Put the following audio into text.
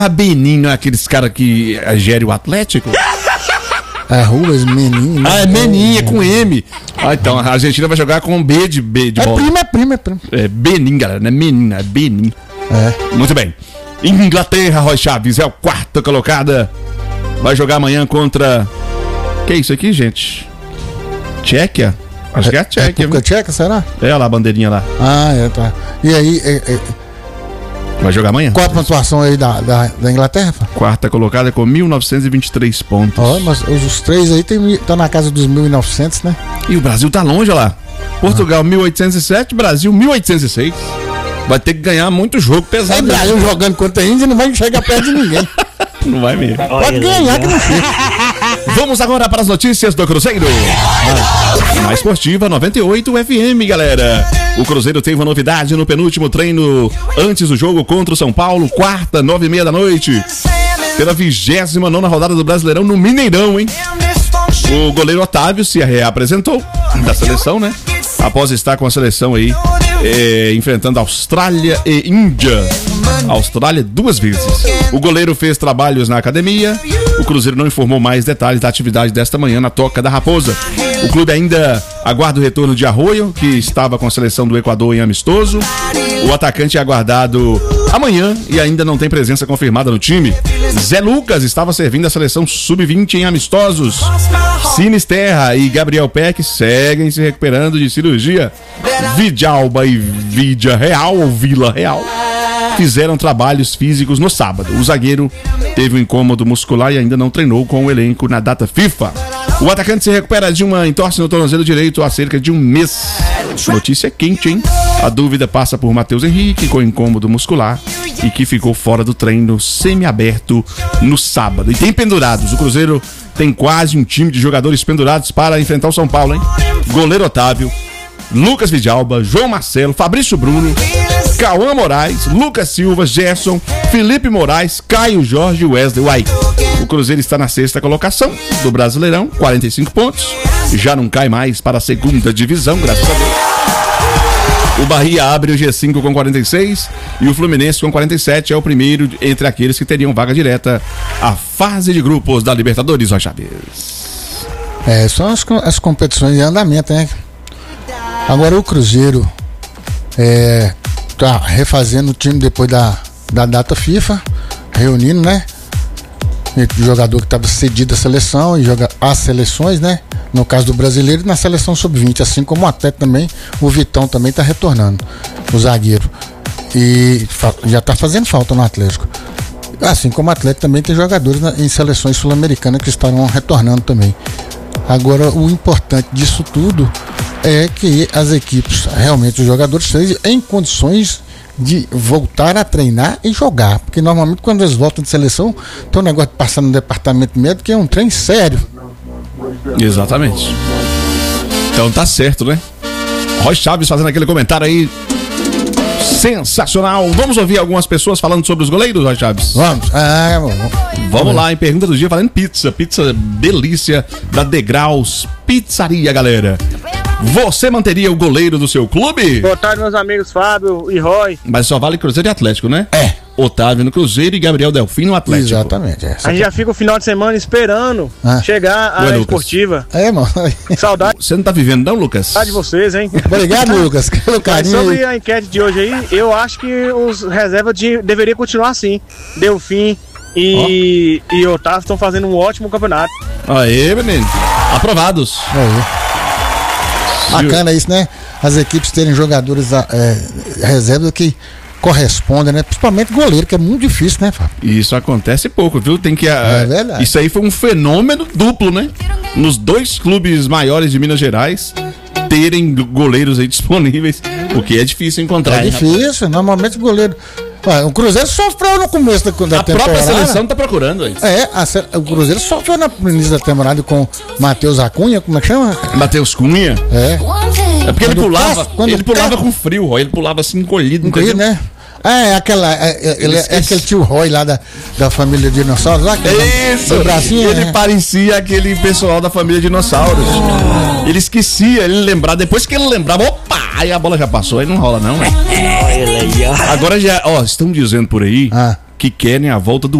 A Benin não é aqueles caras que gerem o Atlético? É Rubens, Menin. Ah, é Menin, é com M. Ah, então a Argentina vai jogar com B de bola. É prima. É Benin, galera, não é Menin, é Benin. É. Muito bem. Inglaterra, Roy Chaves, é a quarta colocada. Vai jogar amanhã contra... Que é isso aqui, gente? Tchequia? Acho que é a Tchequia. República Tcheca, será? É lá a bandeirinha lá. Ah, tá. E aí, Vai jogar amanhã? qual a pontuação aí da Inglaterra? Quarta colocada com 1.923 pontos. Ó, mas os três aí estão na casa dos 1.900, né? E o Brasil tá longe, olha lá. Portugal 1.807, Brasil 1.806. Vai ter que ganhar muito jogo pesado. O Brasil jogando contra a Índia não vai chegar perto de ninguém. Não vai mesmo. Pode ganhar que não fica. Vamos agora para as notícias do Cruzeiro. Na Esportiva 98 FM, galera. O Cruzeiro teve uma novidade no penúltimo treino antes do jogo contra o São Paulo, quarta, 9h30 da noite. Pela 29ª rodada do Brasileirão no Mineirão, hein? O goleiro Otávio se reapresentou da seleção, né? Após estar com a seleção aí, enfrentando Austrália e Índia. Austrália 2 vezes. O goleiro fez trabalhos na academia. O Cruzeiro não informou mais detalhes da atividade desta manhã na Toca da Raposa. O clube ainda aguarda o retorno de Arroio, que estava com a seleção do Equador em amistoso. O atacante é aguardado amanhã e ainda não tem presença confirmada no time. Zé Lucas estava servindo a seleção sub-20 em amistosos. Sinisterra e Gabriel Peck seguem se recuperando de cirurgia. Vidalba e Vila Real fizeram trabalhos físicos no sábado. O zagueiro teve um incômodo muscular e ainda não treinou com o elenco na data FIFA. O atacante se recupera de uma entorse no tornozelo direito há cerca de um mês. Notícia quente, hein? A dúvida passa por Matheus Henrique, com incômodo muscular e que ficou fora do treino semiaberto no sábado. E tem pendurados. O Cruzeiro tem quase um time de jogadores pendurados para enfrentar o São Paulo, hein? Goleiro Otávio, Lucas Vidalba, João Marcelo, Fabrício Bruno, Cauã Moraes, Lucas Silva, Gerson, Felipe Moraes, Caio Jorge e Wesley Uai. O Cruzeiro está na 6ª colocação do Brasileirão, 45 pontos. Já não cai mais para a 2ª divisão, graças a Deus. O Bahia abre o G5 com 46 e o Fluminense com 47 é o primeiro entre aqueles que teriam vaga direta à fase de grupos da Libertadores, Roy Chaves. São as competições em andamento, né? Agora o Cruzeiro tá refazendo o time depois da data FIFA, reunindo, né? O jogador que estava cedido à seleção e joga as seleções, né? No caso do brasileiro, na seleção sub-20, assim como o atleta também, o Vitão também está retornando, o zagueiro. E já está fazendo falta no Atlético. Assim como o atleta também tem jogadores em seleções sul-americanas que estarão retornando também. Agora, o importante disso tudo é que as equipes, realmente os jogadores estejam em condições de voltar a treinar e jogar, porque normalmente quando eles voltam de seleção tem um negócio de passar no departamento médico que é um trem sério. Exatamente. Então tá certo, né? Roy Chaves fazendo aquele comentário aí sensacional. Vamos ouvir algumas pessoas falando sobre os goleiros, Roy Chaves? Vamos. Vamos lá, em pergunta do dia, falando pizza delícia da Degraus Pizzaria, galera. Você manteria o goleiro do seu clube? Boa tarde, meus amigos Fábio e Roy. Mas só vale Cruzeiro e Atlético, né? Otávio no Cruzeiro e Gabriel Delfim no Atlético. Exatamente. A gente já fica o final de semana esperando chegar à esportiva. Mano. Saudade. Você não tá vivendo não, Lucas? Saudade de vocês, hein? Obrigado, Lucas. Pelo carinho. Mas sobre a enquete de hoje aí, eu acho que os reservas deveriam continuar assim. Delfim e Otávio estão fazendo um ótimo campeonato. Aê, menino. Aprovados. Bacana isso, né? As equipes terem jogadores reserva que correspondem, né? Principalmente goleiro, que é muito difícil, né, Fábio? Isso acontece pouco, viu? Tem que. Verdade. Isso aí foi um fenômeno duplo, né? Nos 2 clubes maiores de Minas Gerais terem goleiros aí disponíveis, o que é difícil encontrar. É difícil, normalmente o goleiro. O Cruzeiro sofreu no começo da temporada. A própria seleção tá procurando aí. O Cruzeiro sofreu no início da temporada com Matheus Acunha, como é que chama? Matheus Cunha. É porque ele pulava com frio, Roy. Ele pulava assim encolhido, entendeu? Né? Ele é aquele tio Roy lá da família Dinossauros lá. Isso! Ele parecia aquele pessoal da família Dinossauros. Ele esquecia, ele lembrava. Depois que ele lembrava, opa! Aí a bola já passou, aí não rola não, né? Agora já, estão dizendo por aí que querem a volta do